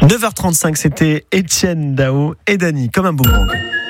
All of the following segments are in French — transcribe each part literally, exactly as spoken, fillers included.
neuf heures trente-cinq, c'était Étienne Dao et Dany, comme un boomerang.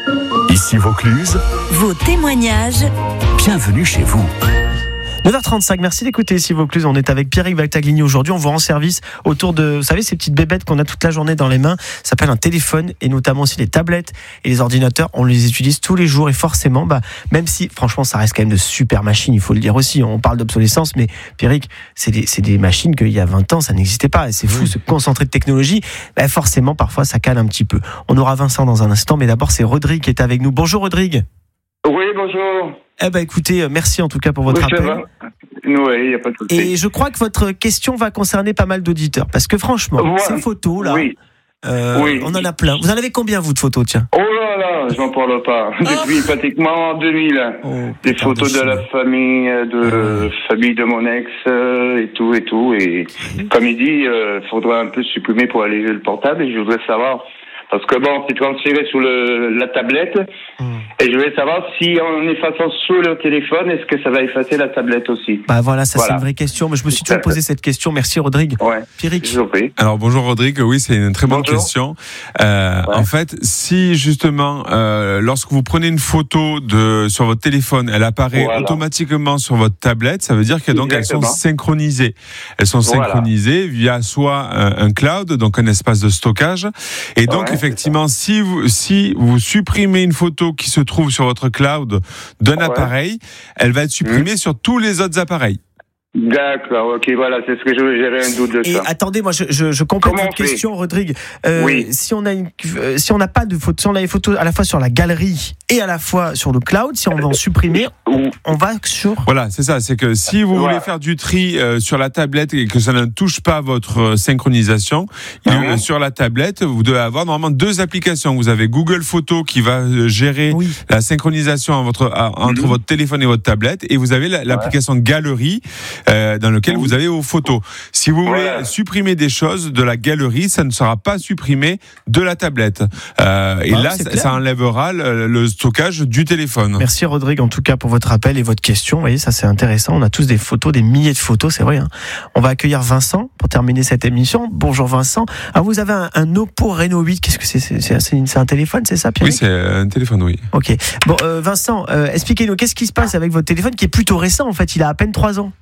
Ici Vaucluse. Vos témoignages. Bienvenue chez vous. neuf heures trente-cinq, merci d'écouter Ici Vaucluse. On est avec Pierrick Valtaglini aujourd'hui. On vous rend service autour de, vous savez, ces petites bébêtes qu'on a toute la journée dans les mains. Ça s'appelle un téléphone et notamment aussi les tablettes et les ordinateurs. On les utilise tous les jours et forcément, bah, même si, franchement, ça reste quand même de super machines, il faut le dire aussi. On parle d'obsolescence, mais Pierrick, c'est des, c'est des machines qu'il y a vingt ans, ça n'existait pas. Et c'est fou, se concentrer de technologie. Bah, forcément, parfois, ça cale un petit peu. On aura Vincent dans un instant, mais d'abord, c'est Rodrigue qui est avec nous. Bonjour Rodrigue. Oui, bonjour. Eh ben, écoutez, merci en tout cas pour votre oui, appel. Oui, il n'y a pas de souci. Et je crois que votre question va concerner pas mal d'auditeurs. Parce que franchement, ouais. ces photos, là, oui. Euh, oui. on en a plein. Vous en avez combien, vous, de photos, tiens? Oh là là, je n'en parle pas. Depuis oh. pratiquement deux mille. Oh, des photos de, de la famille, de ah. famille de mon ex, euh, et tout, et tout. Et okay. comme il dit, il euh, faudra un peu supprimer pour alléger le portable. Et je voudrais savoir... Parce que bon, c'est transféré sous le, la tablette. Mmh. Et je voulais savoir si en effaçant sur le téléphone, est-ce que ça va effacer la tablette aussi? Bah voilà, ça voilà. C'est une vraie question. Mais je me suis toujours posé cette question. Merci Rodrigue. Ouais. Pierrick. Alors bonjour Rodrigue, oui c'est une très bonne bonjour. question. Euh, ouais. En fait, si justement, euh, lorsque vous prenez une photo de sur votre téléphone, elle apparaît voilà. automatiquement sur votre tablette, ça veut dire que donc Exactement. elles sont synchronisées. Elles sont voilà. synchronisées via soit un, un cloud, donc un espace de stockage, et donc ouais. effectivement, si vous, si vous supprimez une photo qui se trouve sur votre cloud d'un ouais. appareil, elle va être supprimée mmh. sur tous les autres appareils. D'accord, ok, voilà, c'est ce que je j'avais un doute de et ça. Attendez, moi, je, je, je complète votre question, Rodrigue. Euh, oui. Si on a une, euh, si on n'a pas de photos, si on a les photos à la fois sur la galerie et à la fois sur le cloud, si on veut en supprimer, on, on va sur. Voilà, c'est ça. C'est que si vous voilà. voulez faire du tri euh, sur la tablette et que ça ne touche pas votre euh, synchronisation, mmh. euh, sur la tablette, vous devez avoir normalement deux applications. Vous avez Google Photos qui va euh, gérer oui. la synchronisation à votre, à, entre mmh. votre téléphone et votre tablette, et vous avez la, l'application ouais. Galerie. Euh, dans lequel vous avez vos photos. Si vous voulez ouais. supprimer des choses de la galerie, ça ne sera pas supprimé de la tablette. Euh, et ah, là, ça, ça enlèvera le, le stockage du téléphone. Merci Rodrigue, en tout cas, pour votre appel et votre question. Vous voyez, ça c'est intéressant. On a tous des photos, des milliers de photos, c'est vrai. Hein. On va accueillir Vincent pour terminer cette émission. Bonjour Vincent. Ah, vous avez un, un Oppo Reno huit. Qu'est-ce que c'est c'est, c'est, c'est, c'est un téléphone, c'est ça, Pierre? Oui, c'est un téléphone, oui. Ok. Bon, euh, Vincent, euh, expliquez-nous, qu'est-ce qui se passe avec votre téléphone qui est plutôt récent, en fait? Il a à peine trois ans.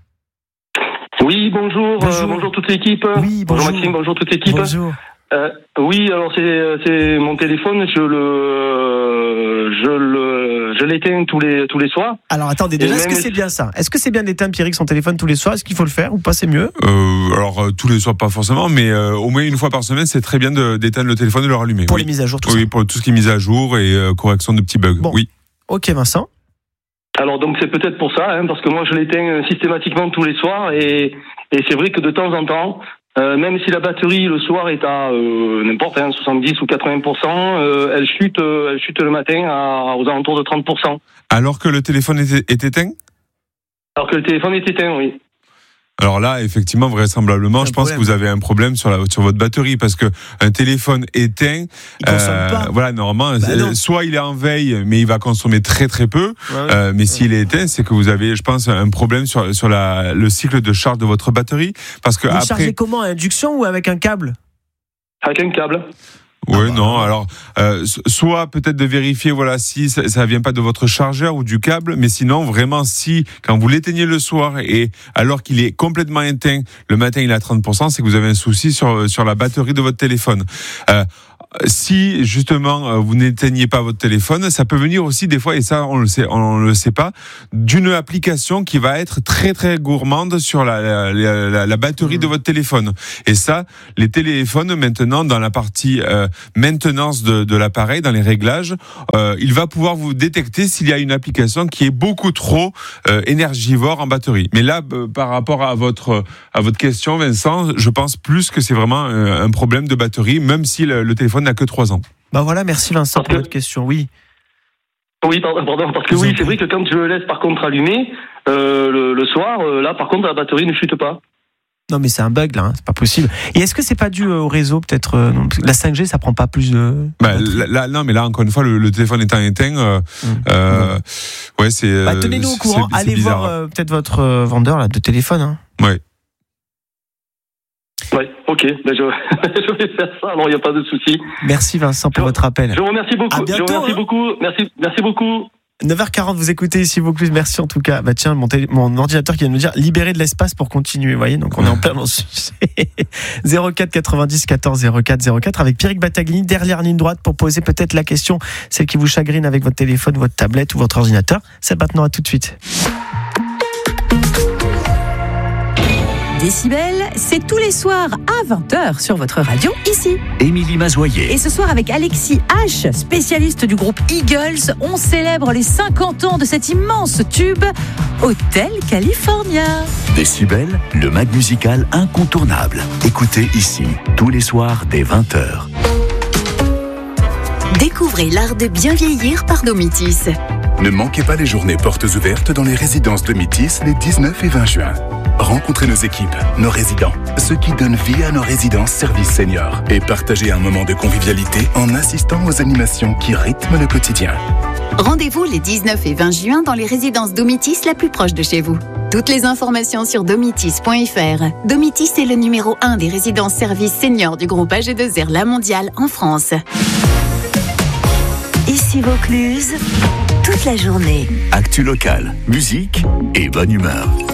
Oui, bonjour, bonjour, euh, bonjour toute l'équipe. Oui, bonjour. bonjour Maxime, bonjour toute l'équipe. Bonjour. Euh, oui, alors c'est c'est mon téléphone, je le je le je l'éteins tous les tous les soirs. Alors attendez, déjà, est-ce que c'est bien ça? Est-ce que c'est bien d'éteindre, Pierrick, son téléphone tous les soirs? Est-ce qu'il faut le faire ou pas? C'est mieux? euh, Alors euh, tous les soirs pas forcément, mais euh, au moins une fois par semaine, c'est très bien de, d'éteindre le téléphone et de le rallumer. Pour oui. les mises à jour, tout oui, ça. Oui, pour tout ce qui est mise à jour et euh, correction de petits bugs. Bon. Oui. Ok, Vincent. Alors donc c'est peut-être pour ça, hein, parce que moi je l'éteins systématiquement tous les soirs et et c'est vrai que de temps en temps, euh, même si la batterie le soir est à euh, n'importe hein, soixante-dix ou quatre-vingts pour cent, euh, elle chute, euh, elle chute le matin à, aux alentours de trente pour cent. Alors que le téléphone est, est éteint? Alors que le téléphone est éteint, oui. Alors là, effectivement, vraisemblablement, je pense problème. que vous avez un problème sur la sur votre batterie parce que un téléphone éteint, il consomme euh, pas. Voilà, normalement, bah soit il est en veille, mais il va consommer très très peu. Ouais, euh, mais ouais. s'il est éteint, c'est que vous avez, je pense, un problème sur sur la le cycle de charge de votre batterie parce que vous après. Chargez comment, à induction ou avec un câble? Avec un câble. Oui, ah bah, non. Alors, euh, soit peut-être de vérifier, voilà, si ça, ça vient pas de votre chargeur ou du câble, mais sinon, vraiment, si quand vous l'éteignez le soir et alors qu'il est complètement éteint, le matin il est à trente pour cent, c'est que vous avez un souci sur sur la batterie de votre téléphone. Euh, Si justement vous n'éteignez pas votre téléphone, ça peut venir aussi des fois, et ça on le sait, on le sait pas, d'une application qui va être très très gourmande sur la la, la, la batterie de votre téléphone. Et ça, les téléphones maintenant dans la partie euh, maintenance de, de l'appareil, dans les réglages, euh, il va pouvoir vous détecter s'il y a une application qui est beaucoup trop euh, énergivore en batterie. Mais là, euh, par rapport à votre à votre question, Vincent, je pense plus que c'est vraiment euh, un problème de batterie, même si le, le téléphone n'a que trois ans. Bah voilà, merci Vincent parce pour que... votre question, oui. Oui, pardon, pardon parce que oui, c'est vrai que quand je le laisse par contre allumé, euh, le, le soir, euh, là par contre la batterie ne chute pas. Non mais c'est un bug là, hein, c'est pas possible. Et est-ce que c'est pas dû au réseau peut-être euh, non, la cinq G ça prend pas plus de... Bah, là, là, non mais là encore une fois le, le téléphone étant éteint, euh, mmh. euh, ouais c'est... Bah, tenez-nous au courant, c'est, c'est allez bizarre. voir euh, peut-être votre euh, vendeur là, de téléphone. Hein. Ouais. Ouais, Ok, ben je, je vais faire ça, alors il n'y a pas de souci. Merci Vincent pour je, votre appel. Je vous remercie beaucoup. À bientôt, je vous remercie hein. beaucoup. Merci, merci beaucoup. neuf heures quarante, vous écoutez ici Vaucluse, merci en tout cas. Bah tiens, mon, télé, mon ordinateur qui vient de me dire libérer de l'espace pour continuer, vous voyez, donc on est en plein dans ce sujet. zéro quatre quatre-vingt-dix quatorze zéro quatre zéro quatre avec Pierrick Battaglini, derrière ligne droite pour poser peut-être la question, celle qui vous chagrine avec votre téléphone, votre tablette ou votre ordinateur. C'est maintenant, à tout de suite. Décibel, c'est tous les soirs à vingt heures sur votre radio, ici. Émilie Mazoyer. Et ce soir, avec Alexis H, spécialiste du groupe Eagles, on célèbre les cinquante ans de cet immense tube, Hotel California. Décibel, le mag musical incontournable. Écoutez ici, tous les soirs dès vingt heures. Découvrez l'art de bien vieillir par Domitis. Ne manquez pas les journées portes ouvertes dans les résidences Domitis les dix-neuf et vingt juin. Rencontrez nos équipes, nos résidents, ceux qui donnent vie à nos résidences services seniors et partagez un moment de convivialité en assistant aux animations qui rythment le quotidien. Rendez-vous les dix-neuf et vingt juin dans les résidences Domitis la plus proche de chez vous. Toutes les informations sur domitis point f r. Domitis est le numéro un des résidences services seniors du groupe A G deux R La Mondiale en France. Ici Vaucluse, toute la journée. Actu locale, musique et bonne humeur.